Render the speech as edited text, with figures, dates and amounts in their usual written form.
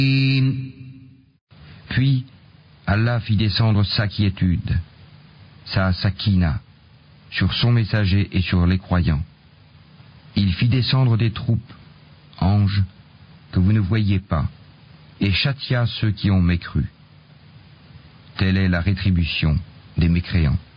Puis, Allah fit descendre sa quiétude, sa sakina, sur son messager et sur les croyants. Il fit descendre des troupes, anges, que vous ne voyiez pas, et châtia ceux qui ont mécru. Telle est la rétribution des mécréants.